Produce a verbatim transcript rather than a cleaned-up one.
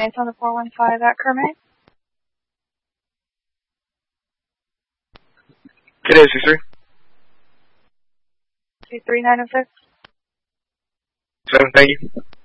It's on the four one five at Kermit. It is, three. two three nine oh six. Seven, thank you.